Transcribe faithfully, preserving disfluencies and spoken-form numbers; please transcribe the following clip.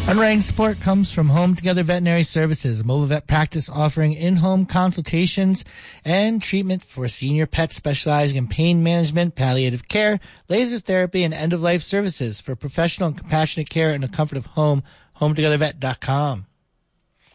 Underwriting support comes from Home Together Veterinary Services, a mobile vet practice offering in-home consultations and treatment for senior pets, specializing in pain management, palliative care, laser therapy, and end-of-life services. For professional and compassionate care in the comfort of home, home together vet dot com.